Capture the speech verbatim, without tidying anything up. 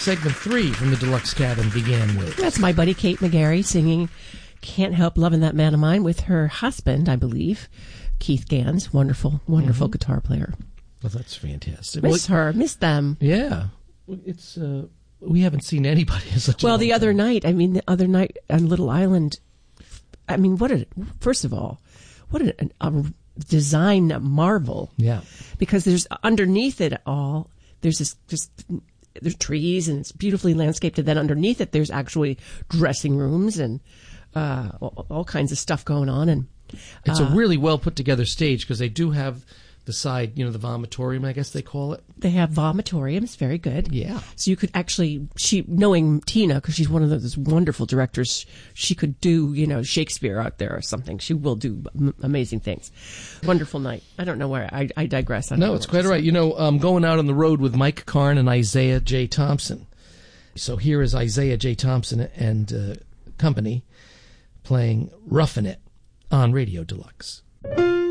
segment three from the Deluxe Cabin began with. That's my buddy Kate McGarry singing Can't Help Loving That Man of Mine with her husband, I believe, Keith Gans, wonderful, wonderful mm-hmm. guitar player. Well, that's fantastic. Miss well, her, miss them. Yeah. It's, uh, we haven't seen anybody in such a Well, long the time. other night, I mean, the other night on Little Island, I mean, what a, first of all, what a, a design marvel. Yeah. Because there's, underneath it all, there's this, just, there's trees and it's beautifully landscaped. And then underneath it, there's actually dressing rooms and uh, all, all kinds of stuff going on. And uh, it's a really well put together stage because they do have the side, you know, the vomitorium, I guess they call it. They have vomitoriums, very good. Yeah. So you could actually, she, knowing Tina, because she's one of those wonderful directors, she could do, you know, Shakespeare out there or something. She will do m- amazing things. Wonderful night. I don't know where, I, I digress. I no, it's quite all right. You know, I'm going out on the road with Mike Karn and Isaiah J. Thompson. So here is Isaiah J. Thompson and uh, company playing Roughin' It on Radio Deluxe.